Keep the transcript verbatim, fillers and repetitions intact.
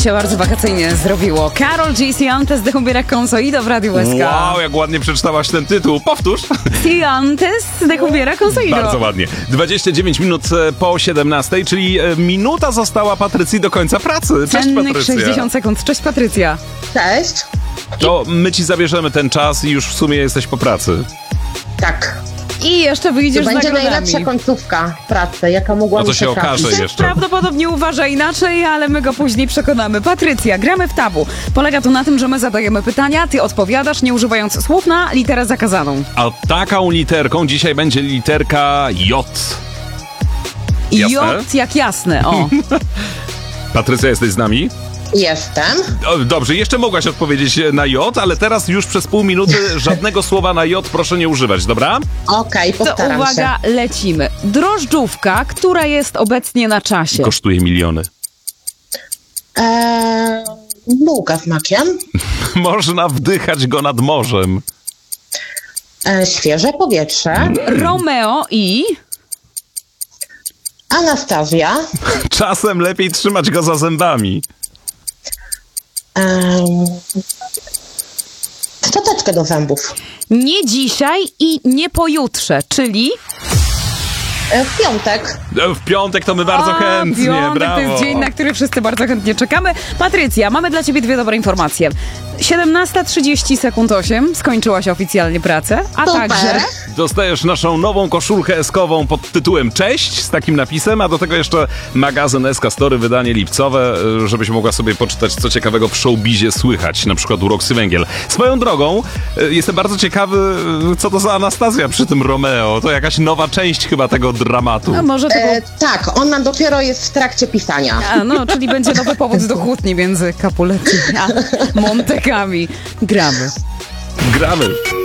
się bardzo wakacyjnie zrobiło. Karol G. Ciantes de Hubiera Consoido w Radiu S K. Wow, jak ładnie przeczytałaś ten tytuł. Powtórz. Ciantes de Hubiera Consoido. Bardzo ładnie. dwadzieścia dziewięć minut po siedemnastej, czyli minuta została Patrycji do końca pracy. Cześć, Cennych Patrycja. sześćdziesiąt sekund. Cześć, Patrycja. Cześć. To my ci zabierzemy ten czas i już w sumie jesteś po pracy. Tak. I jeszcze To wyjdziesz z będzie nagrodami. najlepsza końcówka pracy, jaka mogła No to mi się trafić. okaże jeszcze. Prawdopodobnie uważa inaczej, ale my go później przekonamy. Patrycja, gramy w tabu. Polega to na tym, że my zadajemy pytania, ty odpowiadasz, nie używając słów na literę zakazaną. A taką literką dzisiaj będzie literka J. Jasne? J jak jasne, o. Patrycja, jesteś z nami? Jestem. O, dobrze, jeszcze mogłaś odpowiedzieć na J, ale teraz już przez pół minuty żadnego słowa na J proszę nie używać, dobra? Okej, To postaram uwaga, się. lecimy. Drożdżówka, która jest obecnie na czasie. Kosztuje miliony. Eee, bułka z makiem. Można wdychać go nad morzem. Eee, świeże powietrze. Romeo i... Anastazja. Czasem lepiej trzymać go za zębami. Eee, szczoteczkę do zębów. Nie dzisiaj i nie pojutrze, czyli... Eee, w piątek. W piątek to my bardzo A, chętnie, piątek brawo. to jest dzień, na który wszyscy bardzo chętnie czekamy. Patrycja, mamy dla ciebie dwie dobre informacje. siedemnasta trzydzieści sekund osiem skończyła się oficjalnie pracę, a Super. także... Dostajesz naszą nową koszulkę eskową pod tytułem Cześć z takim napisem, a do tego jeszcze magazyn S K Story, wydanie lipcowe, żebyś mogła sobie poczytać, co ciekawego w showbizie słychać, na przykład u Roxy Węgiel. Swoją drogą, jestem bardzo ciekawy, co to za Anastazja przy tym Romeo. To jakaś nowa część chyba tego dramatu. A może to... Eee, tak, ona dopiero jest w trakcie pisania. A, no, czyli będzie nowy powód do kłótni między Capuletti a Montekami. Gramy. Gramy.